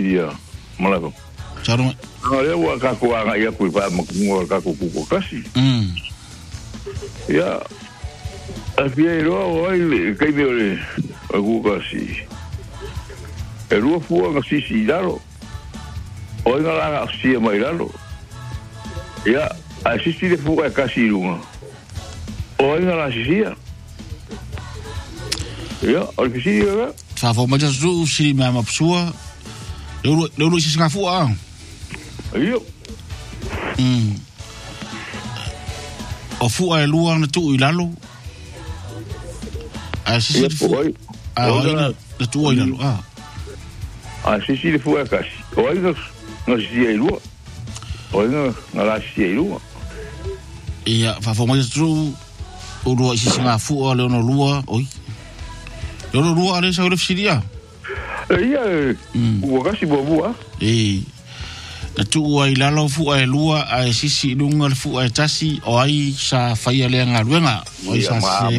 dia. Malako. Charo. Ole wa ka ko anga ia ku pa mo ka ko kasi. Ya. Afiero oi kai me ole. Ku kasi. Eru fu nga si daro. Oi nga la si mai daro. Ya, assistir de fu kasi runga. Oi nga la si. Ja, al kisi ja. Fa fo ma jasu si ma mapsua. Lolo si ngafu a. Iyo. O fu a lua na tu ilalo. A si fu. A ina na tu ilalo a. A si de fu kasi. Oi nga si ilalo. Oi nga la si ilalo. Ia fa fo ma jasu o lua si ngafu a le no lua, oi. Lolo lua ale sa urefsiria. Ia, ua kasi bua. Na tu ai lalo fu ai lua ai sisi lunga fu ai tasi o ai sa fai ale nga luenga. O sa se.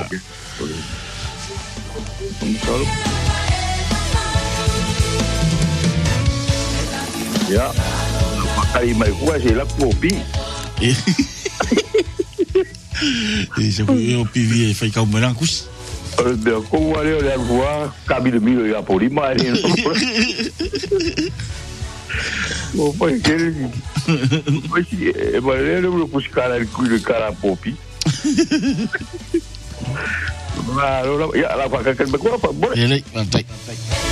Ya. Pakai mai kuai se la kopi. Se o pivi fai ka merankus. De como ale de agua cabi de miro ya por imagem. O pai que mas é valeu no buscar el cuide cara popi. Mas ya la vaca que me copa. Ele,